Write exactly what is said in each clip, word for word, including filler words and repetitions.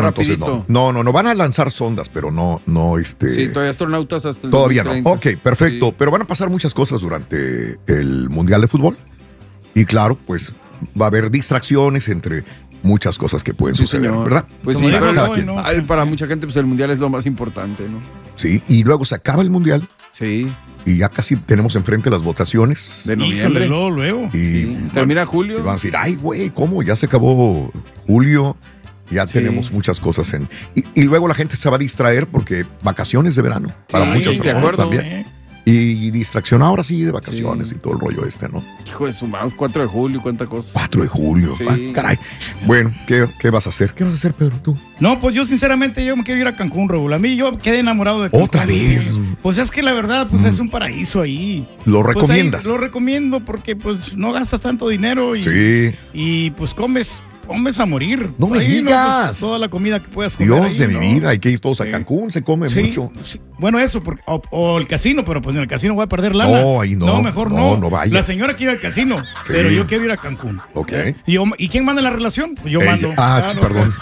no, entonces no. No, no, no van a lanzar sondas, pero no, no, este. Sí, todavía astronautas hasta el Todavía dos mil treinta. no. Ok, perfecto. Sí. Pero van a pasar muchas cosas durante el Mundial de Fútbol. Y claro, pues va a haber distracciones entre muchas cosas que pueden sí, suceder, señor. ¿verdad? Pues Como sí, para, cada no, quien. No, no, para mucha gente, pues el Mundial es lo más importante, ¿no? Sí, y luego se acaba el Mundial. Sí. Y ya casi tenemos enfrente las votaciones. De noviembre. Luego, luego. Y sí. Termina julio. Y van a decir, ay, güey, ¿cómo? Ya se acabó julio. Ya sí. tenemos muchas cosas en... Y, y luego la gente se va a distraer porque vacaciones de verano. Para sí, muchas personas acuerdo, también. Eh. Y, y distracción ahora sí de vacaciones sí. y todo el rollo este, ¿no? Hijo de su madre, cuatro de julio, cuánta cosa. cuatro de julio, sí. ah, caray. Bueno, ¿qué, ¿qué vas a hacer? ¿Qué vas a hacer, Pedro, tú? No, pues yo sinceramente yo me quiero ir a Cancún, Raúl. A mí yo quedé enamorado de Cancún. ¿Otra vez? Pues es que la verdad, pues mm. es un paraíso ahí. ¿Lo recomiendas? Pues ahí lo recomiendo porque pues no gastas tanto dinero y, sí. y pues comes... comes a morir. No me ahí, digas. No, pues, toda la comida que puedas comer. Dios ahí, de ¿no? mi vida, hay que ir todos a Cancún, se come sí, mucho. Sí. Bueno, eso, porque, o, o el casino, pero pues en el casino voy a perder lana. No, ahí no. No, mejor no. No, no vayas. La señora quiere ir al casino, sí. pero yo quiero ir a Cancún. Ok. ¿Y, yo, ¿y quién manda la relación? Pues yo Ella. mando. Ah, claro. perdón.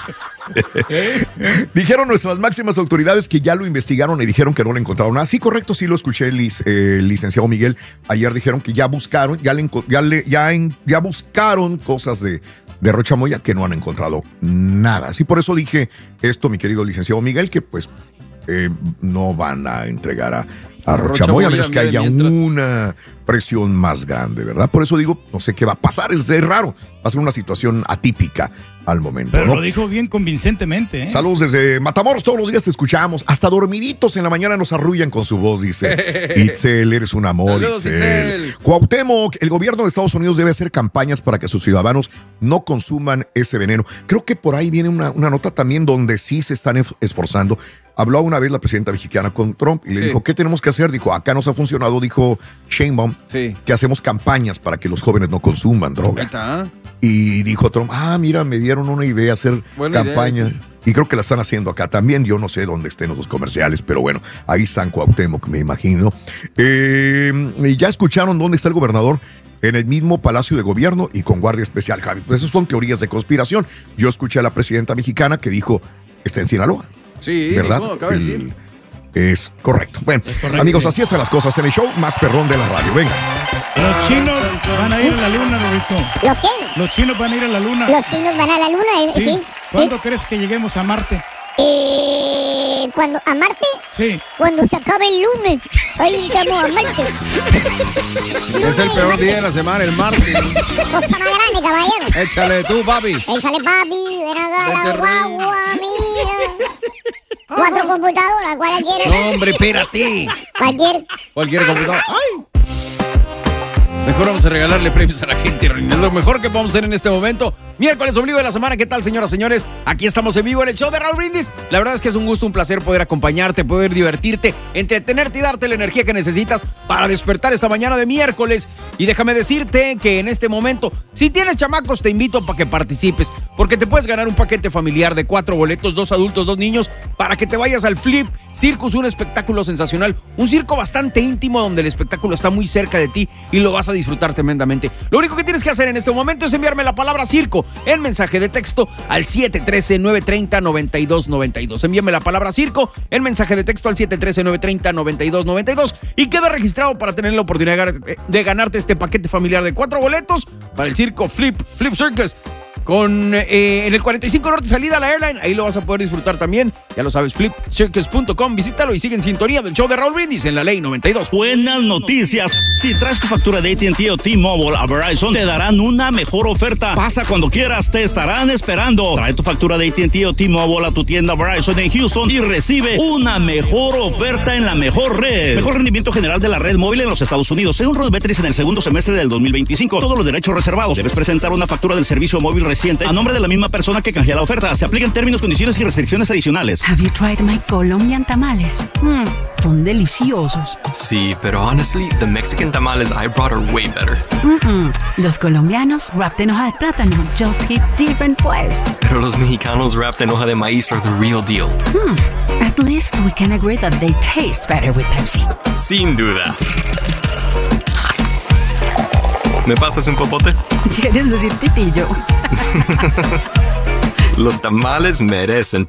Dijeron nuestras máximas autoridades que ya lo investigaron y dijeron que no le encontraron nada. Sí, correcto, sí lo escuché, el eh, licenciado Miguel. Ayer dijeron que ya buscaron, ya le, ya le, ya, en, ya buscaron cosas de, de Rocha Moya que no han encontrado nada. Sí, por eso dije esto, mi querido licenciado Miguel, que pues eh, no van a entregar a, a Rocha Moya a menos que haya mientras... una presión más grande, ¿verdad? Por eso digo, no sé qué va a pasar, es raro. Va a ser una situación atípica al momento. Pero ¿no? lo dijo bien convincentemente, ¿eh? Saludos desde Matamoros, todos los días te escuchamos. Hasta dormiditos en la mañana nos arrullan con su voz, dice Itzel, eres un amor, Saludos, Itzel. Itzel. Cuauhtémoc, el gobierno de Estados Unidos debe hacer campañas para que sus ciudadanos no consuman ese veneno. Creo que por ahí viene una, una nota también donde sí se están esforzando. Habló una vez la presidenta mexicana con Trump y le sí. dijo, ¿qué tenemos que hacer? Dijo, acá nos ha funcionado, dijo Sheinbaum, sí. que hacemos campañas para que los jóvenes no consuman droga. Ahí está. Y dijo Trump, ah, mira, me dieron una idea hacer Buena campaña. Idea. Y creo que la están haciendo acá también. Yo no sé dónde estén los comerciales, pero bueno, ahí están Cuauhtémoc, me imagino. Eh, y ya escucharon dónde está el gobernador. En el mismo Palacio de Gobierno y con Guardia Especial, Javi. Pues esas son teorías de conspiración. Yo escuché a la presidenta mexicana que dijo, está en Sinaloa. Sí, ¿verdad? No, acaba de decir. Es correcto. Bueno, es correcto, amigos, sí. así están las cosas en el show más perrón de la radio. Venga. Los chinos van a ir a la luna, Lorito. ¿Los qué? Los chinos van a ir a la luna. Los chinos van a la luna, ¿eh? ¿Sí? ¿Sí? ¿Cuándo ¿Sí? crees que lleguemos a Marte? Eh, cuando a Marte, sí. Cuando se acabe el lunes, ahí llegamos a Marte. Es el peor día de la semana, el martes. Cosa más grande, caballero. Échale tú, papi. Échale, papi. Ven acá, la guagua mía. Cuatro computadoras, ¿cuál quieres? No, hombre, espérate. Cualquier. Cualquier computadora. ¡Ay! Mejor vamos a regalarle premios a la gente. Es lo mejor que podemos hacer en este momento. Miércoles ombligo de la semana. ¿Qué tal, señoras y señores? Aquí estamos en vivo en el show de Raúl Brindis. La verdad es que es un gusto, un placer poder acompañarte, poder divertirte, entretenerte y darte la energía que necesitas para despertar esta mañana de miércoles. Y déjame decirte que en este momento, si tienes chamacos, te invito para que participes, porque te puedes ganar un paquete familiar de cuatro boletos, dos adultos, dos niños, para que te vayas al Flip Circus, un espectáculo sensacional, un circo bastante íntimo donde el espectáculo está muy cerca de ti y lo vas a disfrutar tremendamente. Lo único que tienes que hacer en este momento es enviarme la palabra circo en mensaje de texto al siete uno tres, nueve tres cero, nueve dos nueve dos. Envíame la palabra circo en mensaje de texto al siete uno tres, nueve tres cero, nueve dos nueve dos y queda registrado para tener la oportunidad de ganarte este paquete familiar de cuatro boletos para el circo Flip, Flip Circus. Con eh, en el cuarenta y cinco Norte salida a la Airline, ahí lo vas a poder disfrutar también. Ya lo sabes, flip circus punto com, visítalo y sigue en sintonía del show de Raúl Brindis en la Ley noventa y dos. Buenas noticias. Si traes tu factura de A T and T o T-Mobile a Verizon, te darán una mejor oferta. Pasa cuando quieras, te estarán esperando. Trae tu factura de A T and T o T-Mobile a tu tienda Verizon en Houston y recibe una mejor oferta en la mejor red. Mejor rendimiento general de la red móvil en los Estados Unidos. Según RoadMetrics en el segundo semestre del dos mil veinticinco. Todos los derechos reservados. Debes presentar una factura del servicio móvil reciente a nombre de la misma persona que canjea la oferta. Se aplican términos, condiciones y restricciones adicionales. Have you tried my Colombian tamales? Mmm, son deliciosos. Sí, pero honestly, the Mexican tamales I brought are way better. Mm-mm. Los colombianos wrapped en hoja de plátano just hit different pues. Pero los mexicanos wrapped en hoja de maíz are the real deal. Hmm. At least we can agree that they taste better with Pepsi. Sin duda. ¿Me pasas un popote? ¿Quieres decir pitillo? Los tamales merecen